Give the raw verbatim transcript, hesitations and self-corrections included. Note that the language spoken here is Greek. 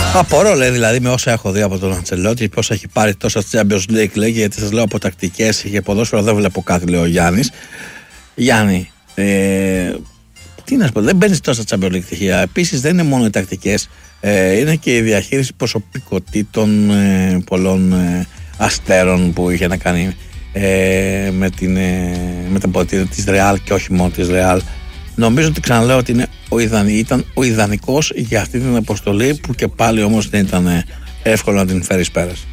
Απορώ, λέει, δηλαδή, με όσα έχω δει από τον Αντσελότη, πώς έχει πάρει τόσα Champions League, λέει, γιατί σας λέω από τακτικές και ποδόσφαιρο δεν βλέπω κάτι, λέει ο Γιάννης. Γιάννη, ε, τι να σου πω, δεν μπαίνεις τόσα Champions League στοιχεία. Επίσης δεν είναι μόνο οι τακτικές, ε, είναι και η διαχείριση προσωπικότητων ε, πολλών ε, αστέρων που είχε να κάνει ε, με, την, ε, με τα ποτήρια της Real και όχι μόνο της Real. Νομίζω ότι ξαναλέω ότι είναι ο ιδανι, ήταν ο ιδανικός για αυτή την αποστολή που και πάλι όμως δεν ήταν εύκολο να την φέρεις πέρας.